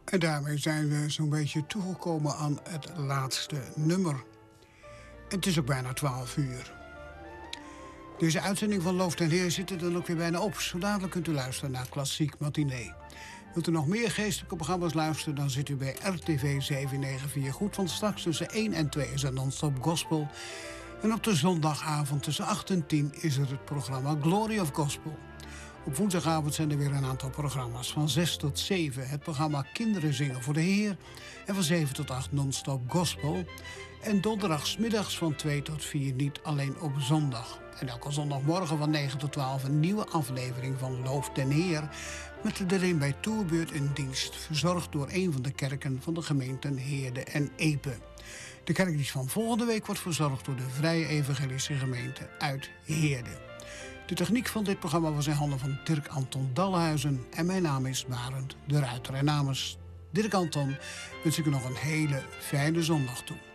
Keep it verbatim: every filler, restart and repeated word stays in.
En daarmee zijn we zo'n beetje toegekomen aan het laatste nummer. Het is ook bijna twaalf uur. Deze uitzending van Loof den Heer zit er dan ook weer bijna op. Zo dadelijk kunt u luisteren naar Klassiek Matinee. Wilt u nog meer geestelijke programma's luisteren, dan zit u bij R T V zevenhonderdvier goed. Want straks tussen één en twee is er non-stop gospel. En op de zondagavond tussen acht en tien is er het programma Glory of Gospel. Op woensdagavond zijn er weer een aantal programma's. Van zes tot zeven het programma Kinderen zingen voor de Heer. En van zeven tot acht non-stop gospel. En donderdagsmiddags van twee tot vier niet alleen op zondag. En elke zondagmorgen van negen tot twaalf een nieuwe aflevering van Loof den Heer. Met de erin bij Toerbeurt in dienst. Verzorgd door een van de kerken van de gemeenten Heerde en Epe. De kerkdienst van volgende week wordt verzorgd door de Vrije Evangelische Gemeente uit Heerde. De techniek van dit programma was in handen van Dirk Anton Dalhuizen. En mijn naam is Barend de Ruiter. En namens Dirk Anton wens ik u nog een hele fijne zondag toe.